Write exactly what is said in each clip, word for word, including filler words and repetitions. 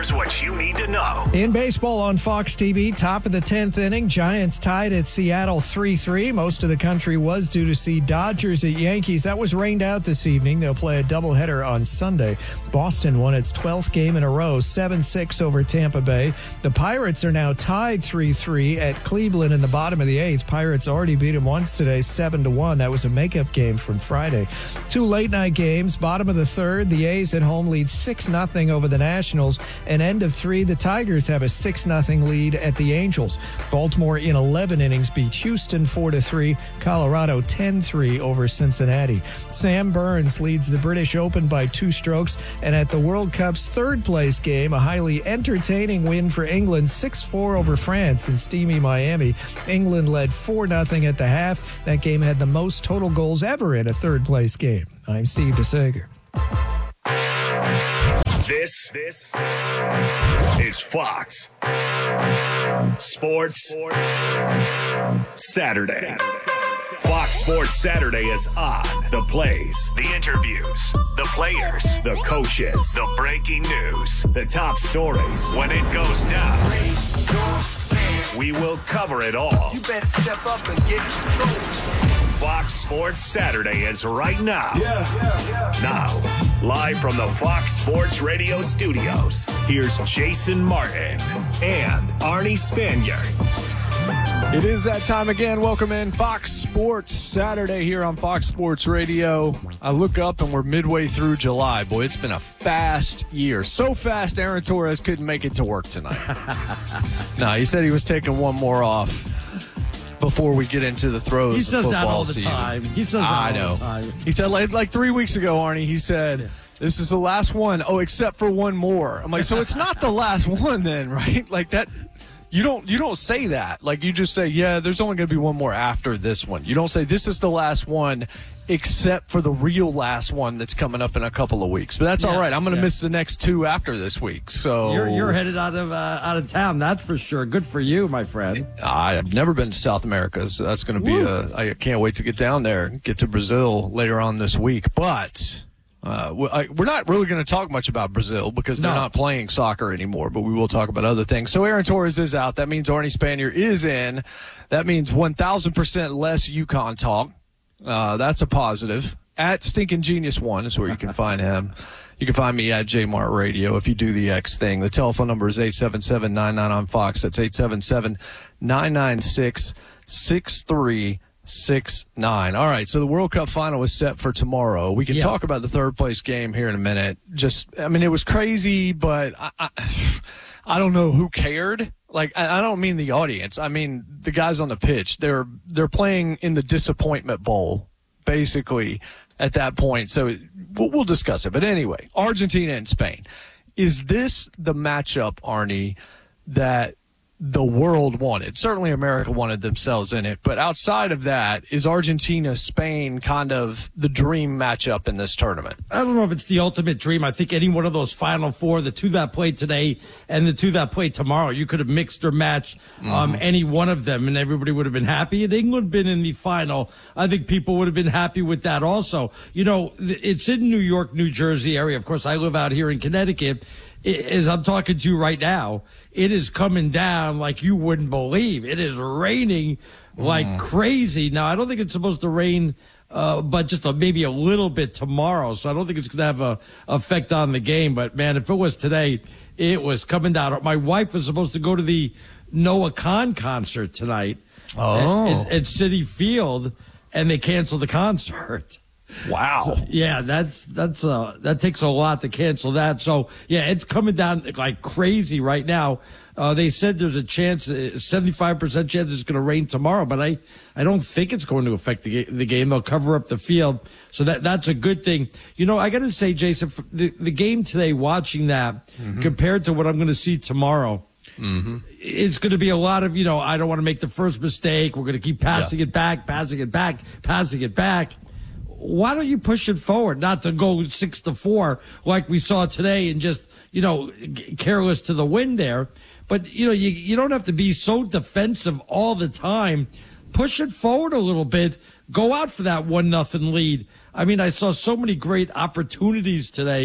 Here's what you need to know. In baseball on Fox T V, top of the tenth inning, Giants tied at Seattle three three. Most of the country was due to see Dodgers at Yankees. That was rained out this evening. They'll play a doubleheader on Sunday. Boston won its twelfth game in a row, seven six over Tampa Bay. The Pirates are now tied three three at Cleveland in the bottom of the eighth. Pirates already beat them once today, seven to one. That was a makeup game from Friday. Two late-night games, bottom of the third. The A's at home lead six nothing over the Nationals. And end of three, the Tigers have a six nothing lead at the Angels. Baltimore in eleven innings beat Houston four to three. Colorado ten three over Cincinnati. Sam Burns leads the British Open by two strokes. And at the World Cup's third-place game, a highly entertaining win for England, six four over France in steamy Miami. England led four nothing at the half. That game had the most total goals ever in a third-place game. I'm Steve DeSager. This, this is Fox Sports Saturday. Fox Sports Saturday is on. The plays, the interviews, the players, the coaches, the breaking news, the top stories. When it goes down, we will cover it all. You better step up and get control. Fox Sports Saturday is right now. Yeah, yeah, yeah. Now, live from the Fox Sports Radio studios, here's Jason Martin and Arnie Spanier. It is that time again. Welcome in Fox Sports Saturday here on Fox Sports Radio. I look up and we're midway through July. Boy, it's been a fast year. So fast, Aaron Torres couldn't make it to work tonight. No, he said he was taking one more off before we get into the throes. He says of that all the season. time. He says that I all know. the time. He said like, like three weeks ago, Arnie, he said, this is the last one. Oh, except for one more. I'm like, so it's not the last one then, right? Like that. You don't you don't say that. Like, you just say, yeah, there's only going to be one more after this one. You don't say this is the last one except for the real last one that's coming up in a couple of weeks. But that's yeah, all right. I'm going to yeah. miss the next two after this week. So You're, you're headed out of uh, out of town, that's for sure. Good for you, my friend. I've never been to South America, so that's going to be Woo. a – I can't wait to get down there and get to Brazil later on this week. But – Uh, we're not really going to talk much about Brazil because they're no. not playing soccer anymore, but we will talk about other things. So Aaron Torres is out. That means Arnie Spanier is in. That means one thousand percent less UConn talk. Uh, that's a positive. At Stinking Genius one is where you can find him. You can find me at J Mart Radio if you do the X thing. The telephone number is eight seven seven, nine nine on Fox. That's eight seven seven, nine nine six, six three Six nine. All right, so the World Cup final is set for tomorrow. We can yeah. talk about the third place game here in a minute. Just, I mean, it was crazy, but I, I, I don't know who cared. Like, I, I don't mean the audience. I mean the guys on the pitch. They're they're playing in the disappointment bowl, basically, at that point. So we'll, we'll discuss it. But anyway, Argentina and Spain. Is this the matchup, Arnie, that the world wanted? Certainly America wanted themselves in it, but outside of that, is Argentina, Spain kind of the dream matchup in this tournament? I don't know if it's the ultimate dream. I think any one of those Final Four, the two that played today and the two that played tomorrow, you could have mixed or matched um, mm-hmm. any one of them, and everybody would have been happy. Had England been in the final, I think people would have been happy with that also. You know, it's in New York, New Jersey area. Of course, I live out here in Connecticut. As I'm talking to you right now, it is coming down like you wouldn't believe. It is raining like mm. crazy. Now, I don't think it's supposed to rain, uh, but just a, maybe a little bit tomorrow. So I don't think it's going to have a effect on the game. But, man, if it was today, it was coming down. My wife was supposed to go to the Noah Khan concert tonight oh. at, at, at Citi Field, and they canceled the concert. Wow. So, yeah, that's that's uh that takes a lot to cancel that. So yeah, it's coming down like crazy right now. Uh, they said there's a chance, seventy-five percent chance it's going to rain tomorrow, but I, I don't think it's going to affect the, the game. They'll cover up the field, so that that's a good thing. You know, I got to say, Jason, the the game today, watching that mm-hmm. compared to what I'm going to see tomorrow. Mm-hmm. It's going to be a lot of, you know, I don't want to make the first mistake. We're going to keep passing yeah. it back, passing it back, passing it back. Why don't you push it forward, not to go six to four like we saw today and just, you know, careless to the wind there. But, you know, you, you don't have to be so defensive all the time. Push it forward a little bit. Go out for that one nothing lead. I mean, I saw so many great opportunities today.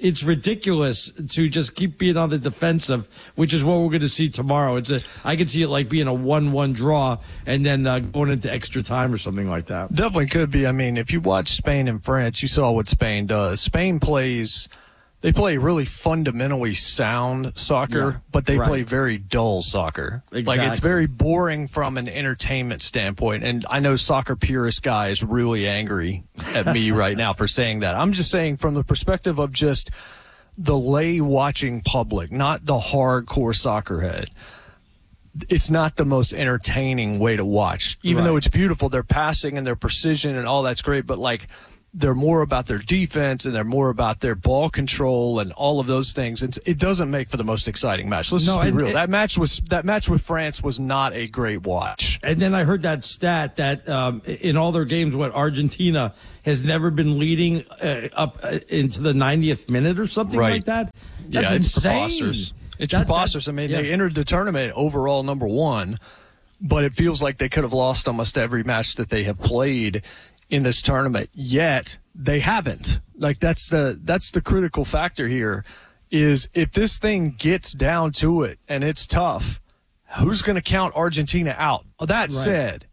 it's ridiculous to just keep being on the defensive, which is what we're going to see tomorrow. It's a, I can see it like being a one one draw and then uh, going into extra time or something like that. Definitely could be. I mean, if you watch Spain and France, you saw what Spain does. Spain plays, they play really fundamentally sound soccer, Yeah, but they right. play very dull soccer. Like, it's Exactly. very boring from an entertainment standpoint. And I know soccer purist guy is really angry at me right now for saying that. I'm just saying from the perspective of just the lay watching public, not the hardcore soccer head. It's not the most entertaining way to watch, even Right. though it's beautiful. Their passing and their precision and all that's great, but like they're more about their defense and they're more about their ball control and all of those things. It's, it doesn't make for the most exciting match. Let's No, just be and- real. and- that match was that match with France was not a great watch. And then I heard that stat that um, in all their games, what Argentina has never been leading uh, up uh, into the ninetieth minute or something Right. like that. That's yeah, it's insane. preposterous. It's That- that- preposterous. I mean, yeah. they entered the tournament overall number one, but it feels like they could have lost almost every match that they have played in this tournament. Yet they haven't. Like that's the that's the critical factor here. Is if this thing gets down to it and it's tough, who's going to count Argentina out? That said,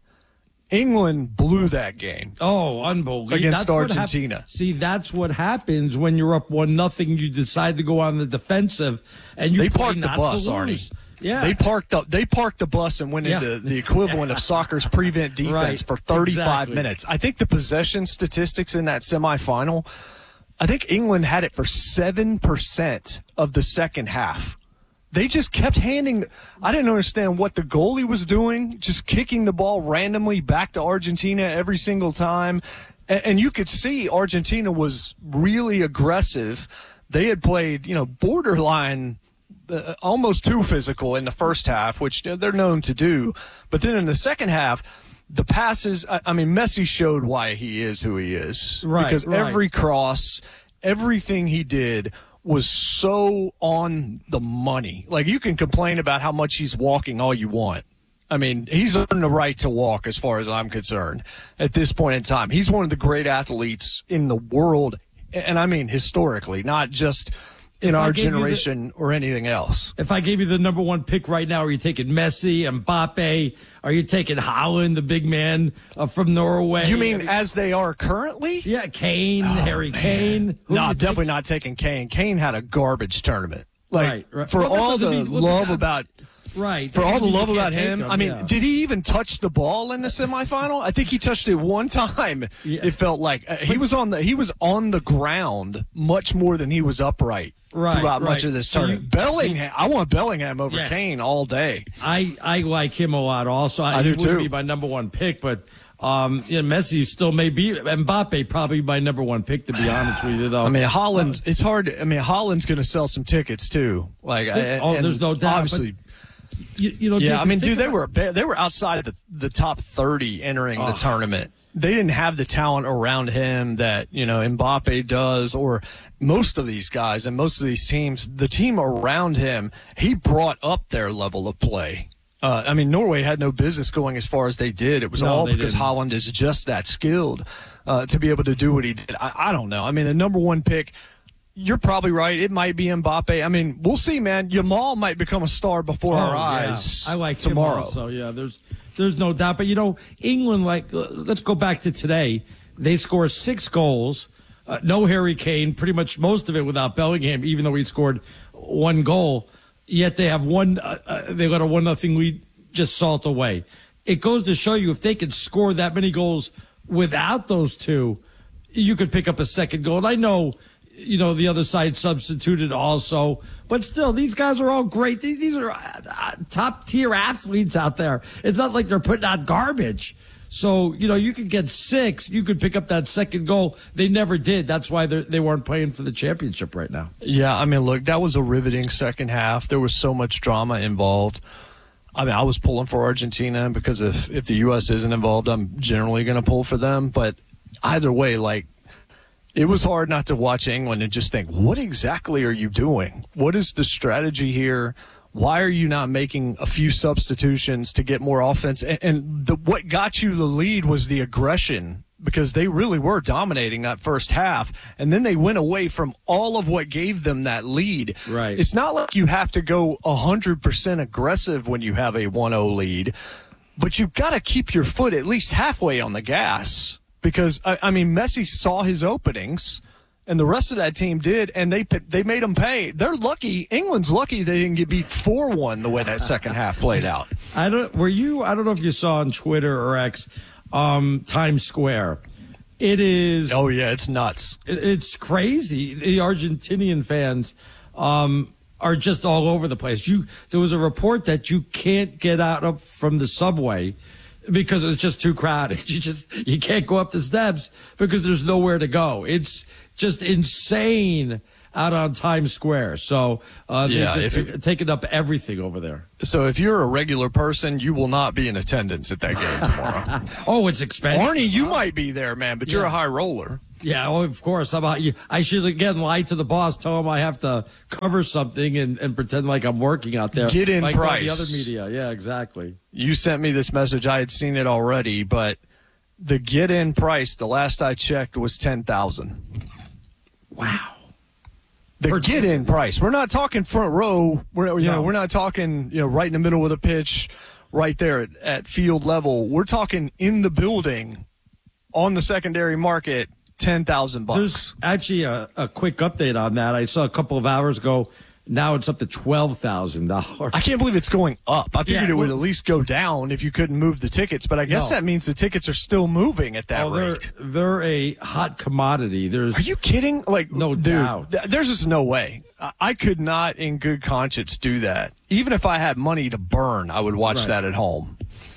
England blew that game. Oh, unbelievable. Against That's what hap- Argentina. See, that's what happens when you're up one nothing. You decide to go on the defensive, and you They play parked the not bus, to Arnie. lose. Yeah, They parked the they parked the bus and went Yeah. into the equivalent of soccer's prevent defense Right. for thirty-five Exactly. minutes. I think the possession statistics in that semifinal, I think England had it for seven percent of the second half. They just kept handing. I didn't understand what the goalie was doing, just kicking the ball randomly back to Argentina every single time. And, and you could see Argentina was really aggressive. They had played, you know, borderline, uh, almost too physical in the first half, which they're known to do. But then in the second half, the passes, I, I mean, Messi showed why he is who he is. Right, Because right. every cross, everything he did was so on the money. Like, you can complain about how much he's walking all you want. I mean, he's earned the right to walk as far as I'm concerned at this point in time. He's one of the great athletes in the world, and I mean historically, not just in If I our gave you the- generation or anything else. If I gave you the number one pick right now, are you taking Messi, Mbappe? Are you taking Haaland, the big man uh, from Norway? You mean as they are currently? Yeah, Kane, Harry Kane. Who No, do you definitely take? not taking Kane. Kane had a garbage tournament. Like, Right, right. for Well, that all doesn't the mean- look love at- about Right. For all the You love can't about take him, him, I mean, yeah. did he even touch the ball in the semifinal? I think he touched it one time. Yeah. It felt like uh, he was on the he was on the ground much more than he was upright Right, throughout much right. of this So tournament. you- Bellingham, I want Bellingham over Yeah. Kane all day. I, I like him a lot also. I he do, wouldn't too. be my number one pick, but um, you know, Messi still may be. Mbappe probably my number one pick, to be honest with you, though. I mean, Holland. It's hard. To, I mean, Holland's going to sell some tickets too. Like, Oh, and there's no doubt, Obviously, you, you know, yeah. Jason, I mean, think dude, they about- were they were outside the the top thirty entering the tournament. They didn't have the talent around him that, you know, Mbappe does, or most of these guys and most of these teams. The team around him, he brought up their level of play. Uh, I mean, Norway had no business going as far as they did. It was No, all they because didn't. Holland is just that skilled uh, to be able to do what he did. I, I don't know. I mean, the number one pick, you're probably right. It might be Mbappe. I mean, we'll see, man. Yamal might become a star before Oh, our yeah. eyes I like tomorrow. Him also. Yeah, there's there's no doubt. But you know, England, like, uh, let's go back to today. They score six goals. Uh, no Harry Kane. Pretty much most of it without Bellingham, even though he scored one goal. Yet they have one. Uh, uh, they got a one nothing lead, just salt away. It goes to show you if they could score that many goals without those two, you could pick up a second goal. And I know, you know, the other side substituted also, but still, these guys are all great. These, these are uh, top tier athletes out there. It's not like they're putting out garbage. So, you know, you could get six. You could pick up that second goal. They never did. That's why they're- they weren't playing for the championship right now. Yeah, I mean, look, that was a riveting second half. There was so much drama involved. I mean, I was pulling for Argentina because if, if the U S isn't involved, I'm generally going to pull for them. But either way, like, it was hard not to watch England and just think, what exactly are you doing? What is the strategy here? Why are you not making a few substitutions to get more offense? And, and the, what got you the lead was the aggression because they really were dominating that first half, and then they went away from all of what gave them that lead. Right. It's not like you have to go one hundred percent aggressive when you have a one oh lead, but you've got to keep your foot at least halfway on the gas because, I, I mean, Messi saw his openings, and the rest of that team did, and they they made them pay. They're lucky. England's lucky they didn't get beat four one the way that second half played out. I don't. Were you? I don't know if you saw on Twitter or X, um, Times Square. It is. Oh yeah, it's nuts. It, it's crazy. The Argentinian fans um, are just all over the place. You. There was a report that you can't get out of from the subway because it's just too crowded. You just you can't go up the steps because there's nowhere to go. It's just insane out on Times Square. So uh, they're Yeah, just if it- taking up everything over there. So if you're a regular person, you will not be in attendance at that game tomorrow. Oh, it's expensive. Arnie, you might be there, man, but you're Yeah. a high roller. Yeah, oh, of course. How about you? I should again lie to the boss, tell him I have to cover something and, and pretend like I'm working out there. Get in like all price. the other media. Yeah, exactly. You sent me this message. I had seen it already, but the get-in price, the last I checked, was ten thousand dollars. Wow. The Per get-in price. We're not talking front row. We're you No. know we're not talking you know right in the middle of the pitch, right there at, at field level. We're talking in the building, on the secondary market, ten thousand bucks. There's actually a, a quick update on that. I saw a couple of hours ago. Now it's up to twelve thousand dollars. I can't believe it's going up. I figured Yeah, it would well- at least go down if you couldn't move the tickets, but I guess No. that means the tickets are still moving at that Oh, they're, rate. they're a hot commodity. There's Are you kidding? Like, No dude, doubt. th- there's just no way. I-, I could not, in good conscience, do that. Even if I had money to burn, I would watch Right. that at home.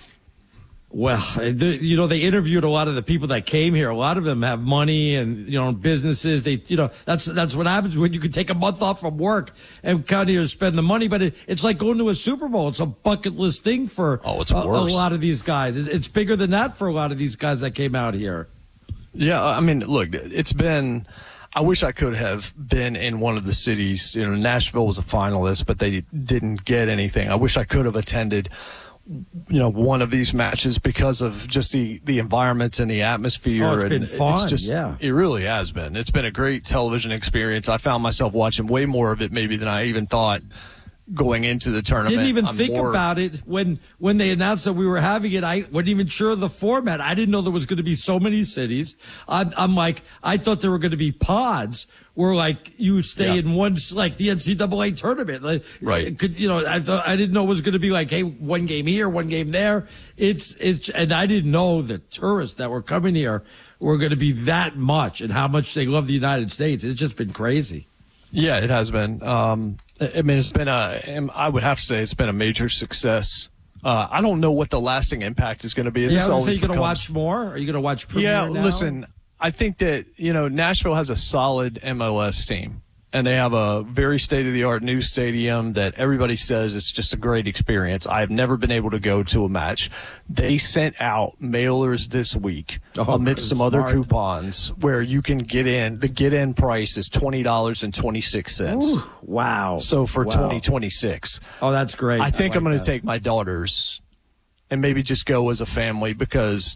Well, the, you know, they interviewed a lot of the people that came here. A lot of them have money and, you know, businesses. They, you know, that's, that's what happens when you can take a month off from work and come here to spend the money. But it, it's like going to a Super Bowl. It's a bucket list thing for Oh, it's a, a worse. lot of these guys. It's, it's bigger than that for a lot of these guys that came out here. Yeah, I mean, look, it's been. I wish I could have been in one of the cities. You know, Nashville was a finalist, but they didn't get anything. I wish I could have attended, you know, one of these matches because of just the, the environments and the atmosphere. Oh, it's and been fun, It's just, yeah. It really has been. It's been a great television experience. I found myself watching way more of it maybe than I even thought going into the tournament. Didn't even I'm think more- about it when when they announced that we were having it. I wasn't even sure of the format. I didn't know there was going to be so many cities. I'm, I'm like, I thought there were going to be pods where like you would stay Yeah. in one, like the N C double A tournament. Like, Right. it Could you know? I thought I didn't know it was going to be like, hey, one game here, one game there. It's it's, and I didn't know the tourists that were coming here were going to be that much and how much they love the United States. It's just been crazy. Yeah, it has been. Um, I mean, it's been a. I would have to say it's been a major success. Uh, I don't know what the lasting impact is going to be. Yeah, This I was always say you're going to becomes- watch more. Are you going to watch Premier Yeah, now? listen, I think that, you know, Nashville has a solid M L S team, and they have a very state-of-the-art new stadium that everybody says it's just a great experience. I have never been able to go to a match. They sent out mailers this week Oh, amidst some other smart. coupons where you can get in. The get-in price is twenty dollars and twenty-six cents. Ooh, wow. So for Wow. twenty twenty-six. Oh, that's great. I think like I'm going that. to take my daughters and maybe just go as a family because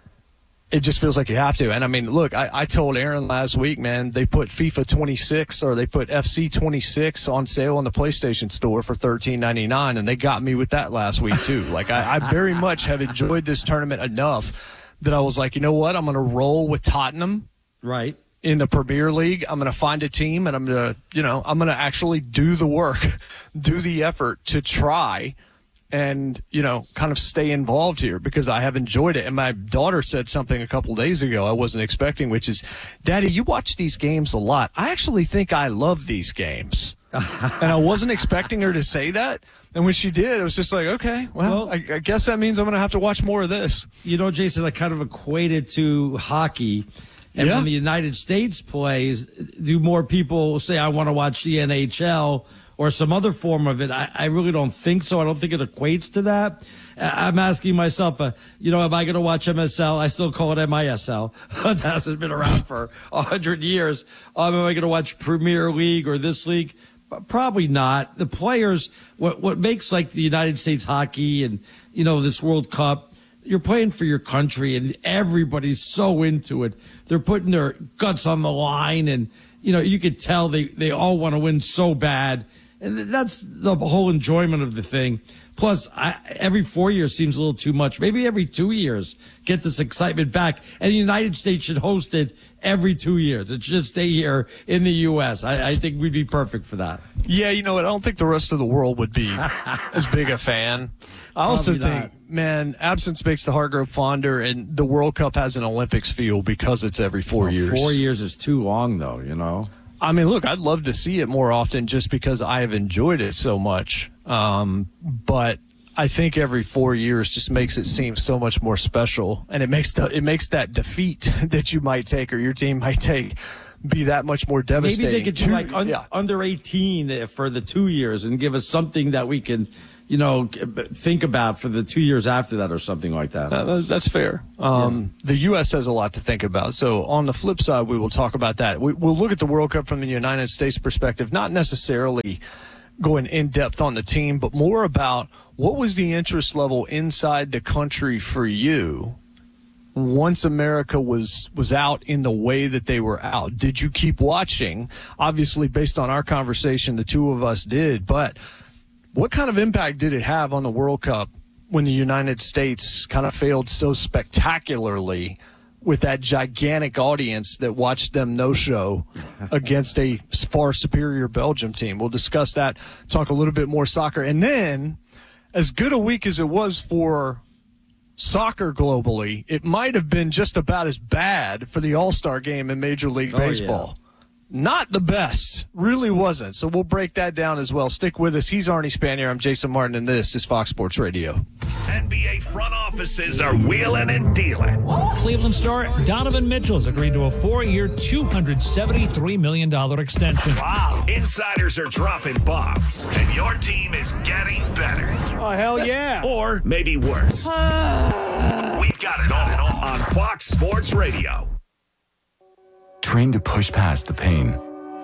it just feels like you have to. And I mean, look, I, I told Aaron last week, man, they put FIFA twenty-six or they put F C twenty-six on sale on the PlayStation Store for thirteen ninety-nine, and they got me with that last week too. Like I, I very much have enjoyed this tournament enough that I was like, you know what, I'm going to roll with Tottenham Right. in the Premier League. I'm going to find a team and I'm going to, you know, I'm going to actually do the work, do the effort to try and, you know, kind of stay involved here because I have enjoyed it. And my daughter said something a couple days ago I wasn't expecting, which is, Daddy, you watch these games a lot. I actually think I love these games. And I wasn't expecting her to say that. And when she did, it was just like, okay, well, Well- I, I guess that means I'm going to have to watch more of this. You know, Jason, I kind of equate it to hockey. And Yeah. when the United States plays, do more people say, I want to watch the N H L or some other form of it? I, I really don't think so. I don't think it equates to that. I- I'm asking myself, uh, you know, am I going to watch M S L? I still call it M I S L. That hasn't been around for a hundred years. Um, am I going to watch Premier League or this league? Probably not. The players, what what makes like the United States hockey and, you know, this World Cup, you're playing for your country, and everybody's so into it. They're putting their guts on the line, and you know you could tell they they all want to win so bad, and that's the whole enjoyment of the thing. Plus, I, every four years seems a little too much. Maybe every two years, get this excitement back. And the United States should host it every two years. It should stay here in the U S. I, I think we'd be perfect for that. Yeah, you know what? I don't think the rest of the world would be as big a fan. I also Probably think, not. man, absence makes the heart grow fonder, and the World Cup has an Olympics feel because it's every four Well, years. Four years is too long, though, you know? I mean, look, I'd love to see it more often just because I have enjoyed it so much. Um, but I think every four years just makes it seem so much more special, and it makes the it makes that defeat that you might take or your team might take be that much more devastating. Maybe they could do Two- like un- yeah. under eighteen for the two years and give us something that we can, you know, think about for the two years after that or something like that. Uh, that's fair. Um, yeah. The U S has a lot to think about. So on the flip side, we will talk about that. We, we'll look at the World Cup from the United States perspective, not necessarily going in depth on the team, but more about what was the interest level inside the country for you once America was was out in the way that they were out. Did you keep watching? Obviously, based on our conversation, the two of us did, but what kind of impact did it have on the World Cup when the United States kind of failed so spectacularly with that gigantic audience that watched them no-show against a far superior Belgium team? We'll discuss that, talk a little bit more soccer. And then, as good a week as it was for soccer globally, it might have been just about as bad for the All-Star game in Major League Oh, Baseball. Not the best. Really wasn't. So we'll break that down as well. Stick with us. He's Arnie Spanier. I'm Jason Martin, and this is Fox Sports Radio. N B A front offices are wheeling and dealing. Cleveland star Donovan Mitchell has agreed to a four-year, two hundred seventy-three million dollars extension. Wow. Insiders are dropping bombs, and your team is getting better. Oh, hell yeah. Or maybe worse. We've got it all on Fox Sports Radio. Trained to push past the pain.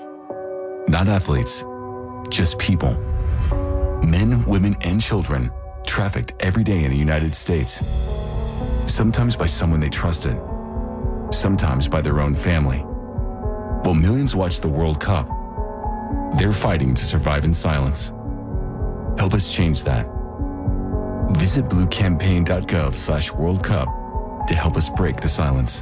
Not athletes, just people. Men, women, and children trafficked every day in the United States. Sometimes by someone they trusted, sometimes by their own family. While millions watch the World Cup, they're fighting to survive in silence. Help us change that. Visit bluecampaign.gov slash World Cup to help us break the silence.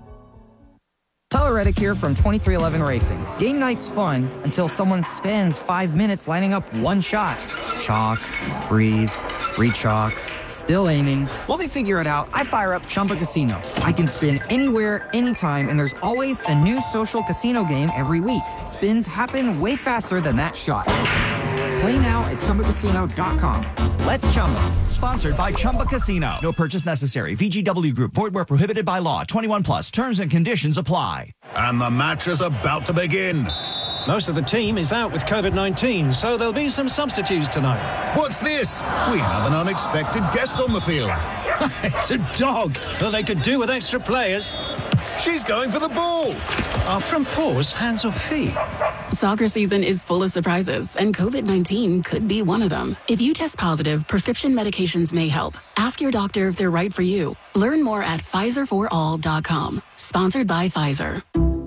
Tyler Reddick here from twenty-three eleven Racing. Game night's fun until someone spends five minutes lining up one shot. Chalk, breathe, re-chalk, still aiming. While they figure it out, I fire up Chumba Casino. I can spin anywhere, anytime, and there's always a new social casino game every week. Spins happen way faster than that shot. Play now at Chumba Casino dot com. Let's Chumba. Sponsored by Chumba Casino. No purchase necessary. V G W Group. Void where prohibited by law. twenty-one plus. Terms and conditions apply. And the match is about to begin. Most of the team is out with COVID nineteen, so there'll be some substitutes tonight. What's this? We have an unexpected guest on the field. It's a dog. Well, they could do with extra players. She's going for the ball. Are from paws, hands or feet? Soccer season is full of surprises, and COVID nineteen could be one of them. If you test positive, prescription medications may help. Ask your doctor if they're right for you. Learn more at Pfizer for all dot com. Sponsored by Pfizer.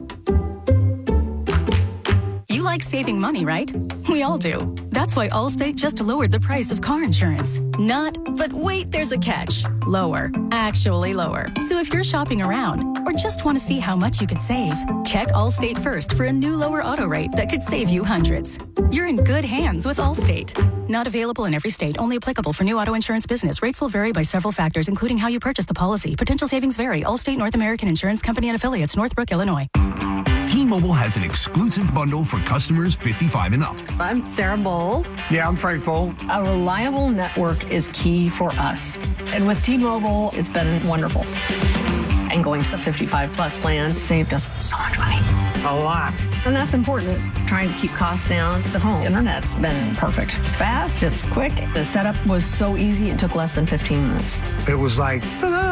You like saving money, right? We all do. That's why Allstate just lowered the price of car insurance. Not, but wait, there's a catch. Lower. Actually lower. So if you're shopping around or just want to see how much you could save, check Allstate first for a new lower auto rate that could save you hundreds. You're in good hands with Allstate. Not available in every state. Only applicable for new auto insurance business. Rates will vary by several factors, including how you purchase the policy. Potential savings vary. Allstate North American Insurance Company and affiliates, Northbrook, Illinois. T-Mobile has an exclusive bundle for customers fifty-five and up. I'm Sarah Bowl. Yeah, I'm Frank Bowl. A reliable network is key for us. And with T-Mobile, it's been wonderful. And going to the fifty-five plus plan saved us so much money. A lot. And that's important. Trying to keep costs down. The home internet's been perfect. It's fast, it's quick. The setup was so easy, it took less than fifteen minutes. It was like, ta-da!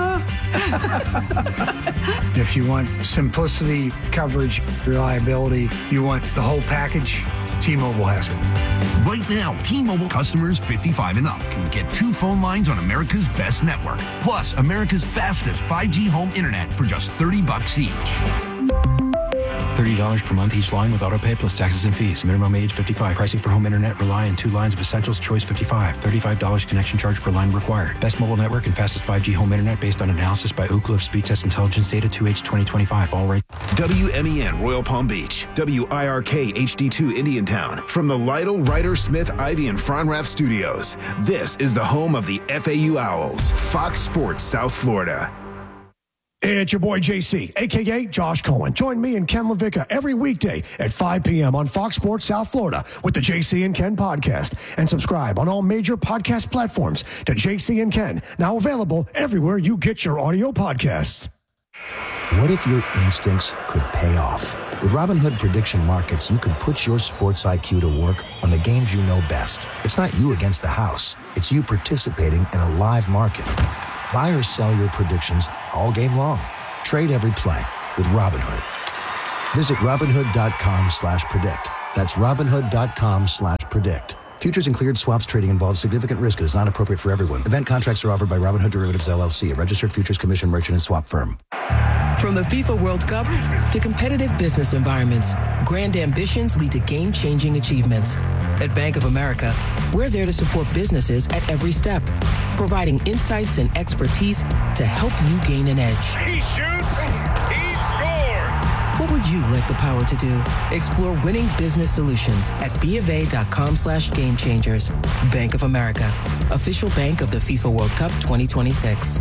If you want simplicity, coverage, reliability, you want the whole package, T-Mobile has it. Right now, T-Mobile customers fifty-five and up can get two phone lines on America's best network, plus America's fastest five G home internet for just thirty bucks each. thirty dollars per month each line with autopay plus taxes and fees. Minimum age fifty-five. Pricing for home internet rely on two lines of essentials. Choice fifty-five. thirty-five dollars connection charge per line required. Best mobile network and fastest five G home internet based on analysis by Ookla of Speed Test Intelligence Data two H twenty twenty-five. All right. W M E N Royal Palm Beach. W I R K H D two Indiantown. From the Lytle, Ryder, Smith, Ivy, and Fronrath studios. This is the home of the F A U Owls. Fox Sports South Florida. It's your boy J C, a k a. Josh Cohen. Join me and Ken LaVicka every weekday at five p.m. on Fox Sports South Florida with the J C and Ken podcast. And subscribe on all major podcast platforms to J C and Ken, now available everywhere you get your audio podcasts. What if your instincts could pay off? With Robinhood Prediction Markets, you could put your sports I Q to work on the games you know best. It's not you against the house. It's you participating in a live market. Buy or sell your predictions all game long. Trade every play with Robinhood. Visit Robinhood.com slash predict. That's Robinhood.com slash predict. Futures and cleared swaps trading involves significant risk and is not appropriate for everyone. Event contracts are offered by Robinhood Derivatives, L L C, a registered futures commission merchant and swap firm. From the FIFA World Cup to competitive business environments, grand ambitions lead to game-changing achievements. At Bank of America, we're there to support businesses at every step, providing insights and expertise to help you gain an edge. He shoots, he scores! What would you like the power to do? Explore winning business solutions at BofA.com slash game changers. Bank of America, official bank of the FIFA World Cup twenty twenty-six.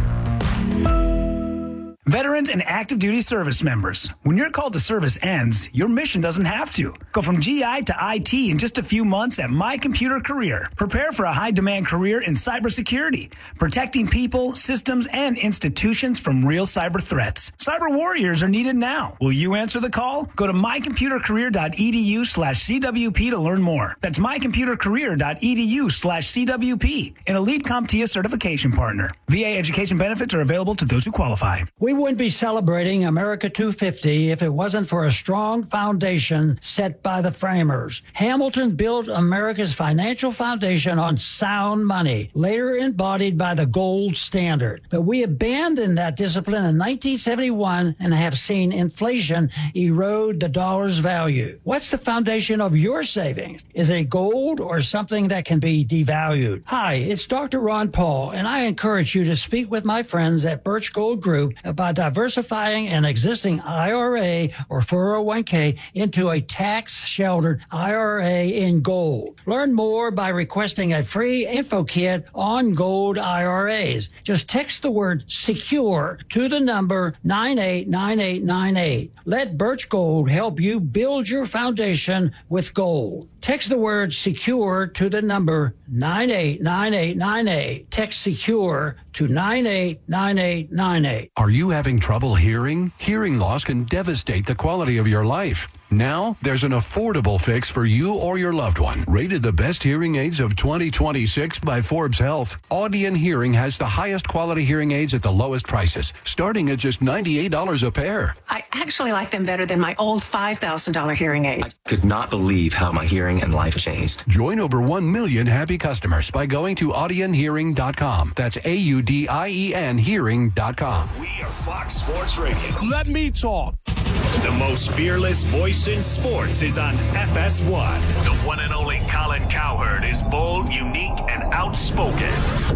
Veterans and active duty service members, when your call to service ends, your mission doesn't have to. Go from G I to I T in just a few months at My Computer Career. Prepare for a high-demand career in cybersecurity, protecting people, systems, and institutions from real cyber threats. Cyber warriors are needed now. Will you answer the call? Go to mycomputercareer.edu slash CWP to learn more. That's mycomputercareer.edu slash CWP, an Elite CompTIA certification partner. V A education benefits are available to those who qualify. We wouldn't be celebrating America two fifty if it wasn't for a strong foundation set by the framers. Hamilton built America's financial foundation on sound money, later embodied by the gold standard. But we abandoned that discipline in nineteen seventy-one and have seen inflation erode the dollar's value. What's the foundation of your savings? Is it gold or something that can be devalued? Hi, it's Doctor Ron Paul, and I encourage you to speak with my friends at Birch Gold Group about diversifying an existing I R A or four oh one k into a tax-sheltered I R A in gold. Learn more by requesting a free info kit on gold I R As. Just text the word SECURE to the number nine eight nine eight nine eight. Let Birch Gold help you build your foundation with gold. Text the word SECURE to the number nine eight nine eight nine eight. Text SECURE to nine eight nine eight nine eight. Are you having trouble hearing? Hearing loss can devastate the quality of your life. Now, there's an affordable fix for you or your loved one. Rated the best hearing aids of twenty twenty-six by Forbes Health, Audion Hearing has the highest quality hearing aids at the lowest prices, starting at just ninety-eight dollars a pair. I actually like them better than my old five thousand dollars hearing aid. I could not believe how my hearing and life changed. Join over one million happy customers by going to audion hearing dot com. That's A U D I E N hearing dot com. We are Fox Sports Radio. Let me talk. The most fearless voice in sports is on F S one. The one and only Colin Cowherd is bold, unique, and outspoken.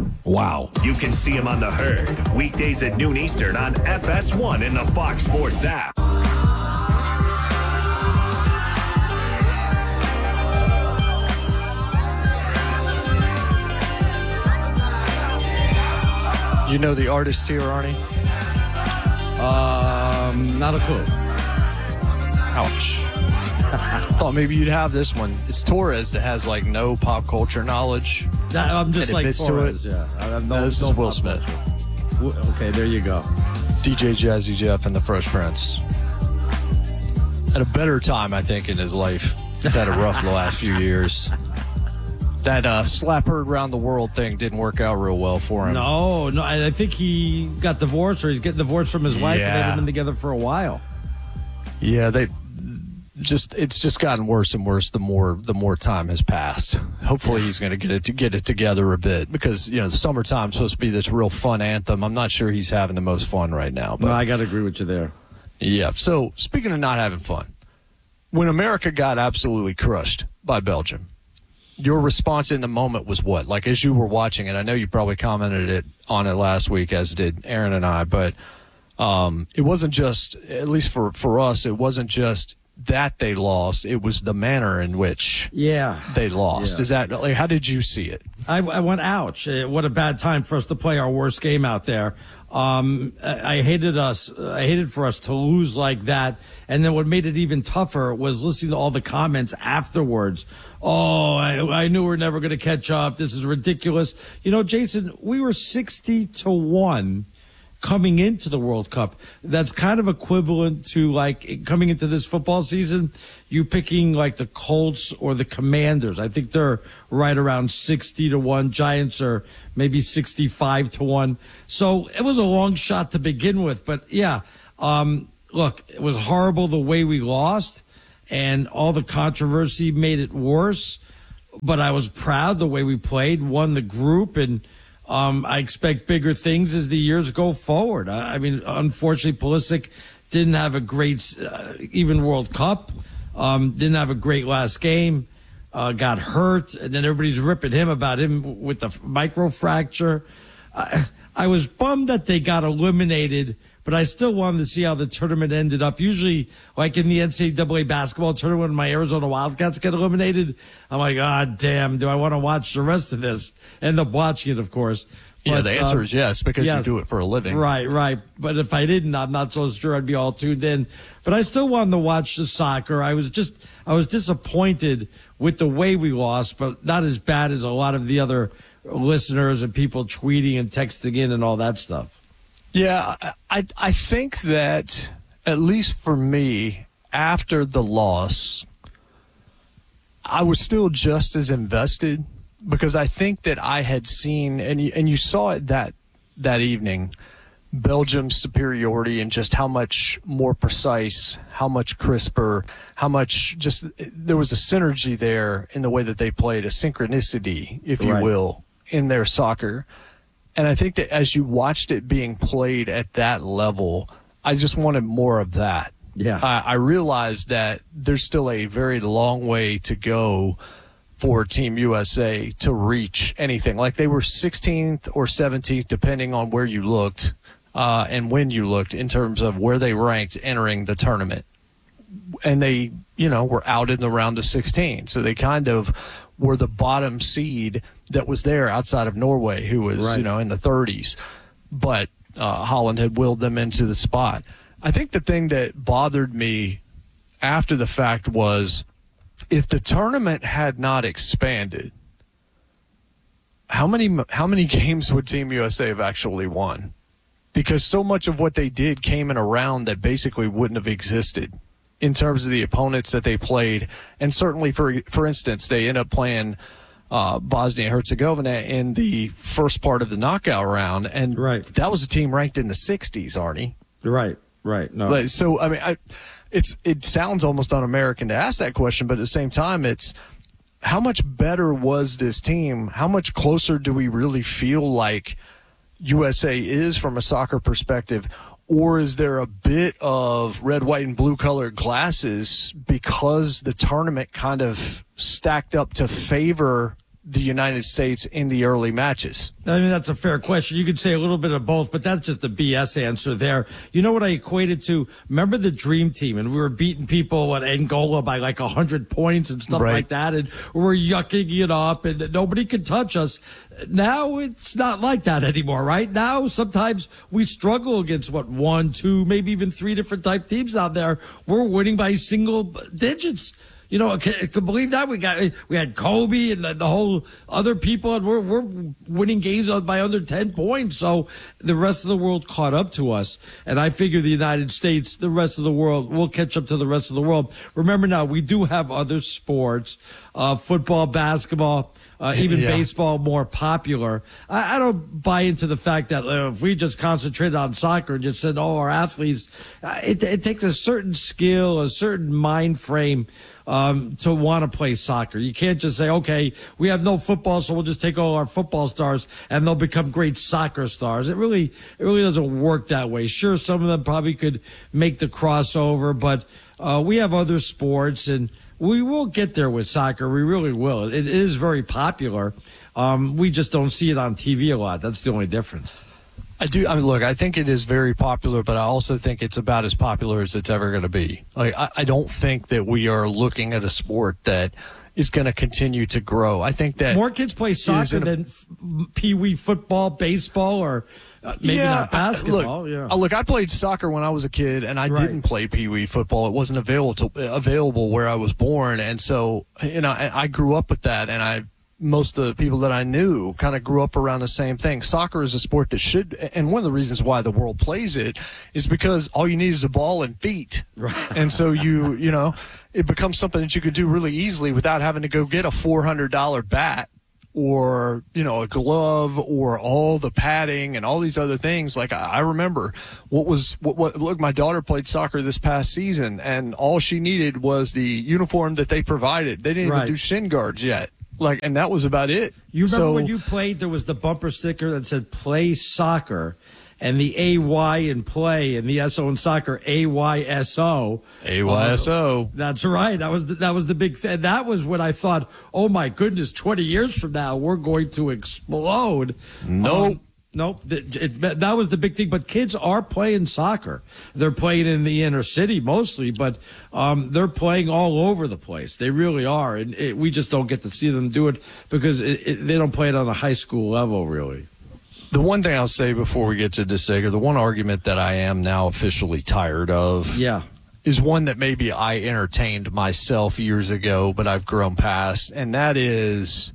Wow. You can see him on The Herd, weekdays at noon Eastern on F S one in the Fox Sports app. You know the artist here, Arnie? Um, not a clue. Ouch. Thought maybe you'd have this one. It's Torres that has like no pop culture knowledge. I'm just like Torres, to it. yeah. I have no, no, this no is Will Smith. Culture. Okay, there you go. D J Jazzy Jeff and the Fresh Prince. Had a better time, I think, in his life. He's had a rough the last few years. That uh, slap heard around the world thing didn't work out real well for him. No, no, I think he got divorced, or he's getting divorced from his wife, yeah. and they've been together for a while. Yeah, they just it's just gotten worse and worse the more the more time has passed. Hopefully he's going to get it to get it together a bit, because you know the summertime's supposed to be this real fun anthem. I'm not sure he's having the most fun right now. But no, I got to agree with you there. Yeah. So speaking of not having fun, when America got absolutely crushed by Belgium, your response in the moment was what? Like, as you were watching it, I know you probably commented it on it last week, as did Aaron and I, but um, it wasn't just, at least for, for us, it wasn't just that they lost. It was the manner in which yeah. they lost. Yeah. Is that, like, how did you see it? I, I went, ouch. What a bad time for us to play our worst game out there. Um, I, I hated us. I hated for us to lose like that. And then what made it even tougher was listening to all the comments afterwards. Oh, I, I knew we were never going to catch up. This is ridiculous. You know, Jason, we were sixty to one coming into the World Cup. That's kind of equivalent to, like, coming into this football season, you picking like the Colts or the Commanders. I think they're right around sixty to one. Giants are maybe sixty-five to one. So it was a long shot to begin with. But yeah, um, look, it was horrible the way we lost, and all the controversy made it worse. But I was proud the way we played, won the group, and um, I expect bigger things as the years go forward. I, I mean, unfortunately, Pulisic didn't have a great, uh, even World Cup. Um, didn't have a great last game, uh, got hurt, and then everybody's ripping him about him with the microfracture. I, I was bummed that they got eliminated, but I still wanted to see how the tournament ended up. Usually, like in the N C double A basketball tournament, when my Arizona Wildcats get eliminated, I'm like, God damn, do I want to watch the rest of this? End up watching it, of course. Yeah, But, the answer uh, is yes, because yes. you do it for a living. Right, right. But if I didn't, I'm not so sure I'd be all tuned in. But I still wanted to watch the soccer. I was just, I was disappointed with the way we lost, but not as bad as a lot of the other listeners and people tweeting and texting in and all that stuff. Yeah, I, I think that, at least for me, after the loss, I was still just as invested, because I think that I had seen, and you, and you saw it that that evening, Belgium's superiority and just how much more precise, how much crisper, how much just there was a synergy there in the way that they played, a synchronicity, if you Right. will, in their soccer. And I think that as you watched it being played at that level, I just wanted more of that. Yeah. I, I realized that there's still a very long way to go for Team U S A to reach anything. Like, they were sixteenth or seventeenth, depending on where you looked uh, and when you looked, in terms of where they ranked entering the tournament. And they, you know, were out in the round of sixteen. So they kind of were the bottom seed that was there outside of Norway, who was, Right. you know, in the thirties. But uh, Holland had willed them into the spot. I think the thing that bothered me after the fact was, if the tournament had not expanded, how many how many games would Team U S A have actually won? Because so much of what they did came in a round that basically wouldn't have existed in terms of the opponents that they played. And certainly, for for instance, they end up playing uh, Bosnia and Herzegovina in the first part of the knockout round, and right. that was a team ranked in the sixties, Arnie. Right, right. No. But, so, I mean, I, it's it sounds almost un-American to ask that question, but at the same time, it's how much better was this team? How much closer do we really feel like U S A is from a soccer perspective? Or is there a bit of red, white, and blue colored glasses because the tournament kind of stacked up to favor the United States in the early matches? I mean, that's a fair question. You could say a little bit of both, but that's just a B S answer there. You know what I equated to? Remember the Dream Team, and we were beating people at Angola by like one hundred points and stuff Right. like that, and we were yucking it up, and nobody could touch us. Now it's not like that anymore, right? Now sometimes we struggle against, what, one, two, maybe even three different type teams out there. We're winning by single digits. You know, can, can believe that we got we had Kobe and the, the whole other people, and we're we're winning games by under ten points. So the rest of the world caught up to us, and I figure the United States, the rest of the world, will catch up to the rest of the world. Remember now, we do have other sports, uh, football, basketball. uh, even Yeah. baseball more popular. I, I don't buy into the fact that uh, if we just concentrated on soccer and just said, oh, our athletes, uh, it, it takes a certain skill, a certain mind frame um, to want to play soccer. You can't just say, okay, we have no football, so we'll just take all our football stars and they'll become great soccer stars. It really, it really doesn't work that way. Sure, some of them probably could make the crossover, but uh, we have other sports, and we will get there with soccer. We really will. It, it is very popular. Um, we just don't see it on T V a lot. That's the only difference. I do. I mean, look, I think it is very popular, but I also think it's about as popular as it's ever going to be. Like, I, I don't think that we are looking at a sport that is going to continue to grow. I think that more kids play soccer a, than f- pee-wee football, baseball, or uh, maybe yeah, not basketball. Look, yeah. uh, look, I played soccer when I was a kid, and I Right. didn't play pee-wee football. It wasn't available to, available where I was born, and so you know, I, I grew up with that, and I. Most of the people that I knew kind of grew up around the same thing. Soccer is a sport that should, and one of the reasons why the world plays it is because all you need is a ball and feet. Right. And so you, you know, it becomes something that you could do really easily without having to go get a four hundred dollars bat or, you know, a glove or all the padding and all these other things. Like I, I remember what was, what, what, look, my daughter played soccer this past season, and all she needed was the uniform that they provided. They didn't Right. even do shin guards yet. Like, and that was about it. You remember so, when you played, there was the bumper sticker that said play soccer, and the A Y in play and the S O in soccer, A Y S O. A Y S O. Uh, that's right. That was the, that was the big thing. That was when I thought, oh my goodness, twenty years from now, we're going to explode. Nope. Um, Nope, it, it, that was the big thing. But kids are playing soccer. They're playing in the inner city mostly, but um, they're playing all over the place. They really are, and it, we just don't get to see them do it because it, it, they don't play it on a high school level, really. The one thing I'll say before we get to DeSager, the one argument that I am now officially tired of, yeah, is one that maybe I entertained myself years ago, but I've grown past, and that is.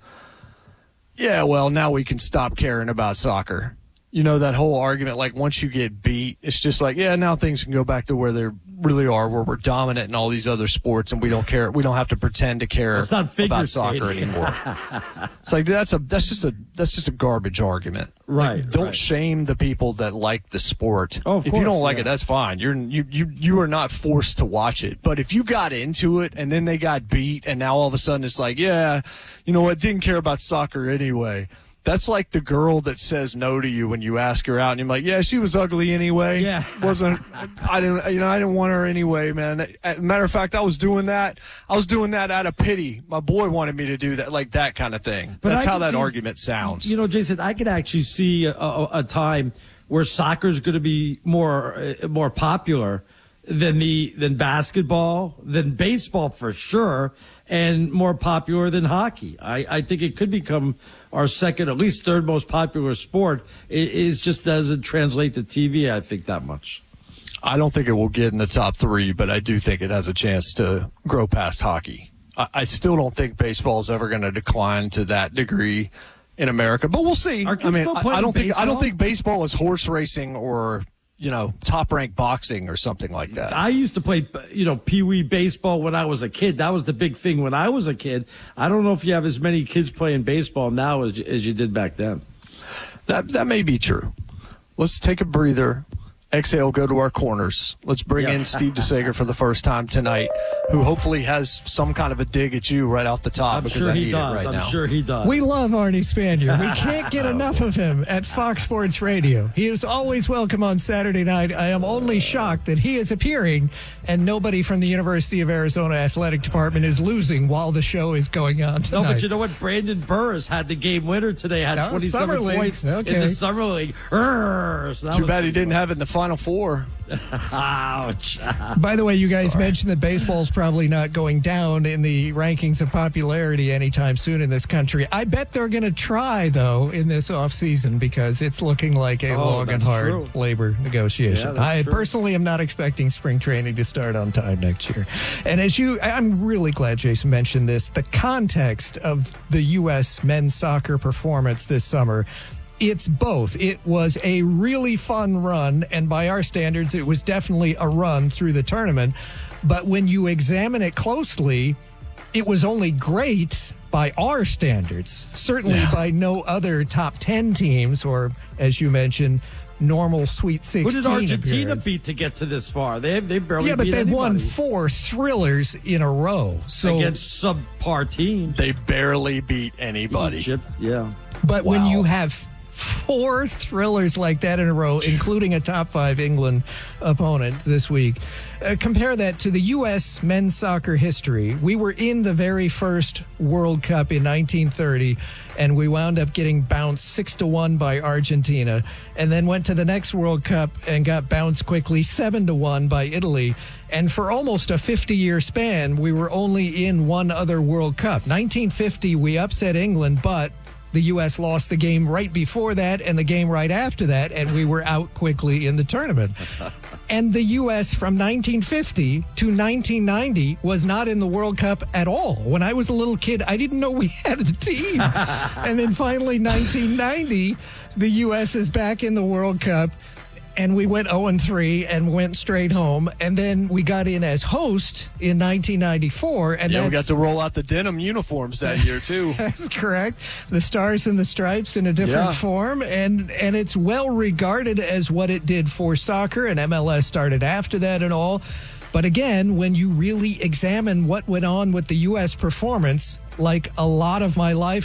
Yeah, well, now we can stop caring about soccer. You know, that whole argument, like once you get beat, it's just like, yeah, now things can go back to where they really are, where we're dominant in all these other sports and we don't care. We don't have to pretend to care it's not figure about soccer skating. anymore. It's like, that's a, that's just a, that's just a garbage argument. Right. Like, don't right. shame the people that like the sport. Oh, of if course, you don't like yeah. it, that's fine. You're, you, you, you are not forced to watch it. But if you got into it and then they got beat and now all of a sudden it's like, yeah, you know what, didn't care about soccer anyway. That's like the girl that says no to you when you ask her out, and you're like, "Yeah, she was ugly anyway. Yeah, wasn't I didn't you know I didn't want her anyway, man." Matter of fact, I was doing that. I was doing that out of pity. My boy wanted me to do that, like that kind of thing. But That's I how can that see- argument sounds. You know, Jason, I could actually see a, a, a time where soccer is going to be more uh, more popular than the than basketball, than baseball for sure, and more popular than hockey. I, I think it could become our second, at least third most popular sport. It, it just doesn't translate to T V, I think, that much. I don't think it will get in the top three, but I do think it has a chance to grow past hockey. I, I still don't think baseball is ever going to decline to that degree in America, but we'll see. Are kids I mean, still I, playing I don't think I don't baseball? think baseball is horse racing or, you know, top ranked boxing or something like that. I used to play, you know, pee-wee baseball when I was a kid. That was the big thing when I was a kid. I don't know if you have as many kids playing baseball now as, as you did back then. That that may be true. Let's take a breather. Exhale, go to our corners. Let's bring Yeah. in Steve DeSager for the first time tonight, who hopefully has some kind of a dig at you right off the top. I'm because sure I he need does. It right I'm now. sure he does. We love Arnie Spanier. We can't get enough of him at Fox Sports Radio. He is always welcome on Saturday night. I am only shocked that he is appearing and nobody from the University of Arizona Athletic Department is losing while the show is going on tonight. No, but you know what? Brandon Burris had the game winner today. Had No, twenty-seven Summer League. points Okay. in the Summer League. Urgh, so that Too was bad he pretty didn't good. have it in the Final Four. Ouch. By the way, you guys Sorry. mentioned that baseball's probably not going down in the rankings of popularity anytime soon in this country. I bet they're going to try, though, in this offseason because it's looking like a Oh, long and that's hard true. labor negotiation. Yeah, that's I true. personally am not expecting spring training to start on time next year. And as you, I'm really glad Jason mentioned this, the context of the U S men's soccer performance this summer. It's both. It was a really fun run, and by our standards, it was definitely a run through the tournament. But when you examine it closely, it was only great by our standards, certainly Yeah. by no other top ten teams or, as you mentioned, normal Sweet sixteen. Who did Argentina appearance. beat to get to this far? They they barely Yeah, but beat they've anybody. won four thrillers in a row. So against subpar teams. They barely beat anybody. Egypt, yeah. But when Wow. you have four thrillers like that in a row, including a top five England opponent this week, uh, compare that to the U S men's soccer history. We were in the very first World Cup in nineteen thirty, and we wound up getting bounced six to one by Argentina, and then went to the next World Cup and got bounced quickly seven to one by Italy. And for almost a fifty-year span, we were only in one other World Cup. nineteen fifty, we upset England, but the U S lost the game right before that and the game right after that, and we were out quickly in the tournament. And the U S from nineteen fifty to nineteen ninety was not in the World Cup at all. When I was a little kid, I didn't know we had a team. And then finally, nineteen ninety, the U S is back in the World Cup. And we went oh and three and went straight home. And then we got in as host in nineteen ninety-four. And Yeah, that's, we got to roll out the denim uniforms that year, too. That's correct. The stars and the stripes in a different Yeah. form. And, and it's well regarded as what it did for soccer. And M L S started after that and all. But again, when you really examine what went on with the U S performance, like a lot of my life